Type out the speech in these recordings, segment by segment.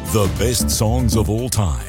The best songs of all time.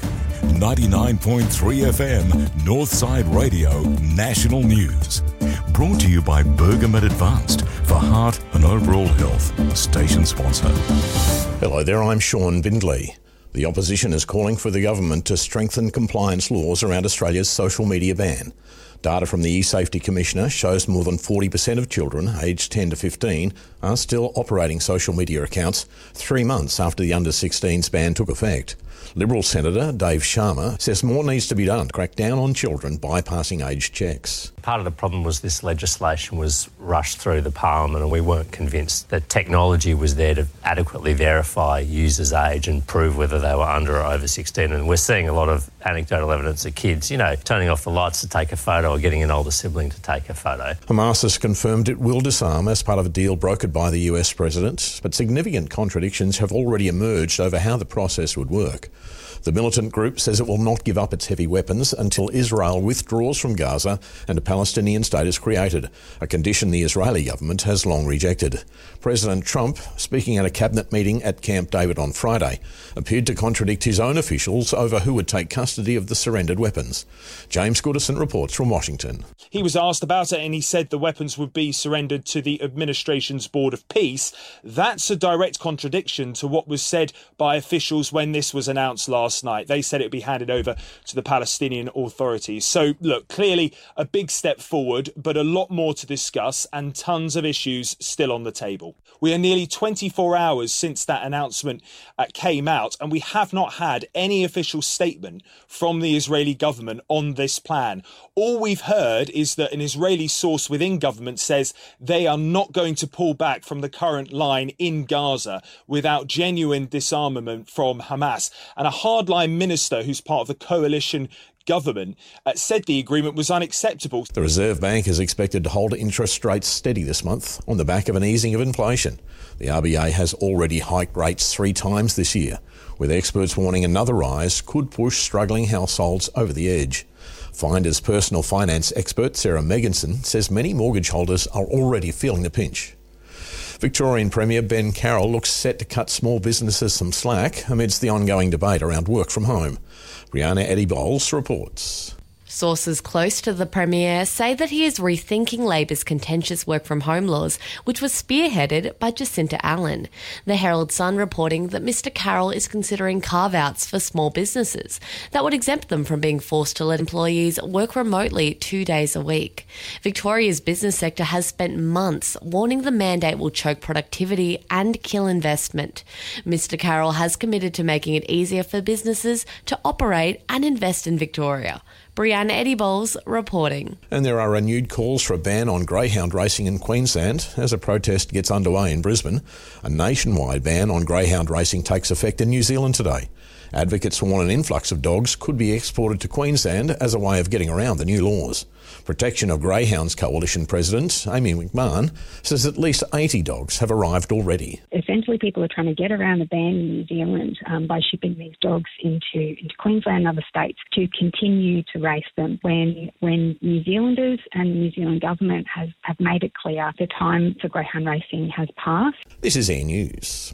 99.3 FM, Northside Radio, National News. Brought to you by Bergamet Advanced for heart and overall health. Station sponsor. Hello there, I'm Sean Bindley. The opposition is calling for the government to strengthen compliance laws around Australia's social media ban. Data from the eSafety Commissioner shows more than 40% of children aged 10 to 15 are still operating social media accounts 3 months after the under-16s ban took effect. Liberal Senator Dave Sharma says more needs to be done to crack down on children bypassing age checks. Part of the problem was this legislation was rushed through the Parliament and we weren't convinced that technology was there to adequately verify users' age and prove whether they were under or over 16. And we're seeing a lot of anecdotal evidence of kids, turning off the lights to take a photo or getting an older sibling to take a photo. Hamas has confirmed it will disarm as part of a deal brokered by the US president, but significant contradictions have already emerged over how the process would work. The militant group says it will not give up its heavy weapons until Israel withdraws from Gaza and a Palestinian state is created, a condition the Israeli government has long rejected. President Trump, speaking at a cabinet meeting at Camp David on Friday, appeared to contradict his own officials over who would take custody of the surrendered weapons. James Goodison reports from Washington. He was asked about it and he said the weapons would be surrendered to the administration's Board of Peace. That's a direct contradiction to what was said by officials when this was announced last night. They said it would be handed over to the Palestinian authorities. So, look, clearly a big step forward, but a lot more to discuss and tons of issues still on the table. We are nearly 24 hours since that announcement came out, and we have not had any official statement from the Israeli government on this plan. All we've heard is that an Israeli source within government says they are not going to pull back from the current line in Gaza without genuine disarmament from Hamas. And a hardline minister who's part of the coalition government said the agreement was unacceptable. The Reserve Bank is expected to hold interest rates steady this month on the back of an easing of inflation. The RBA has already hiked rates 3 times this year, with experts warning another rise could push struggling households over the edge. Finder's personal finance expert Sarah Megginson says many mortgage holders are already feeling the pinch. Victorian Premier Ben Carroll looks set to cut small businesses some slack amidst the ongoing debate around work from home. Brianna Eddie-Bowles reports. Sources close to the Premier say that he is rethinking Labor's contentious work-from-home laws, which was spearheaded by Jacinta Allen. The Herald Sun reporting that Mr Carroll is considering carve-outs for small businesses that would exempt them from being forced to let employees work remotely 2 days a week. Victoria's business sector has spent months warning the mandate will choke productivity and kill investment. Mr Carroll has committed to making it easier for businesses to operate and invest in Victoria. Brianna Eddie-Bowles reporting. And there are renewed calls for a ban on greyhound racing in Queensland as a protest gets underway in Brisbane. A nationwide ban on greyhound racing takes effect in New Zealand today. Advocates warn an influx of dogs could be exported to Queensland as a way of getting around the new laws. Protection of Greyhounds Coalition President Amy McMahon says at least 80 dogs have arrived already. Essentially, people are trying to get around the ban in New Zealand by shipping these dogs into Queensland and other states to continue to race them when New Zealanders and the New Zealand government have made it clear the time for greyhound racing has passed. This is Air News.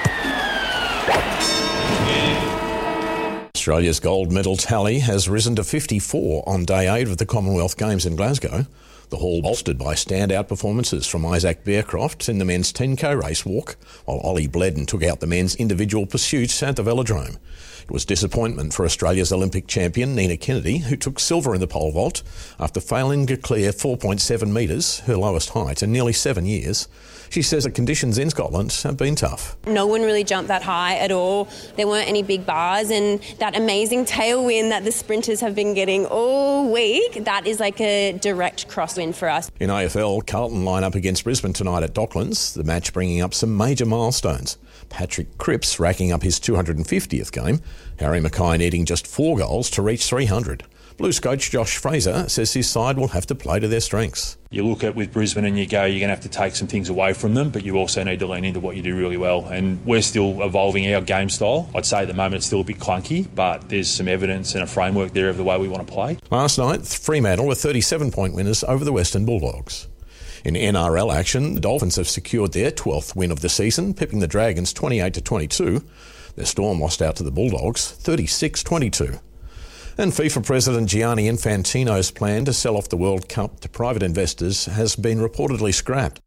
Australia's gold medal tally has risen to 54 on day 8 of the Commonwealth Games in Glasgow. The haul bolstered by standout performances from Isaac Bearcroft in the men's 10k race walk, while Ollie Bledden took out the men's individual pursuit at the velodrome. It was disappointment for Australia's Olympic champion Nina Kennedy, who took silver in the pole vault after failing to clear 4.7 metres, her lowest height in nearly 7 years. She says the conditions in Scotland have been tough. No one really jumped that high at all. There weren't any big bars, and that amazing tailwind that the sprinters have been getting all week, that is like a direct crosswind for us. In AFL, Carlton line up against Brisbane tonight at Docklands, the match bringing up some major milestones. Patrick Cripps racking up his 250th game, Harry Mackay needing just 4 goals to reach 300. Blues coach Josh Fraser says his side will have to play to their strengths. You look at with Brisbane and you go, you're going to have to take some things away from them, but you also need to lean into what you do really well. And we're still evolving our game style. I'd say at the moment it's still a bit clunky, but there's some evidence and a framework there of the way we want to play. Last night, Fremantle were 37-point winners over the Western Bulldogs. In NRL action, the Dolphins have secured their 12th win of the season, pipping the Dragons 28-22. Their Storm lost out to the Bulldogs 36-22. And FIFA President Gianni Infantino's plan to sell off the World Cup to private investors has been reportedly scrapped.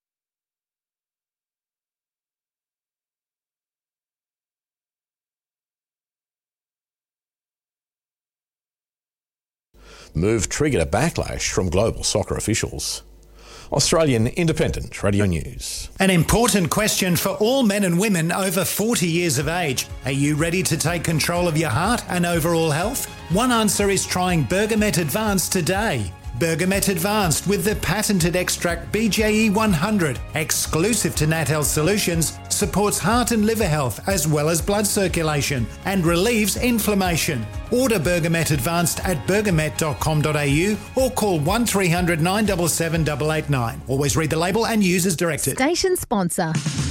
Move triggered a backlash from global soccer officials. Australian Independent Radio News. An important question for all men and women over 40 years of age. Are you ready to take control of your heart and overall health? One answer is trying Bergamet Advanced today. Bergamet Advanced with the patented extract BJE 100, exclusive to Nat Health Solutions, supports heart and liver health as well as blood circulation and relieves inflammation. Order Bergamet Advanced at bergamet.com.au or call 1300 977 889. Always read the label and use as directed. Station sponsor.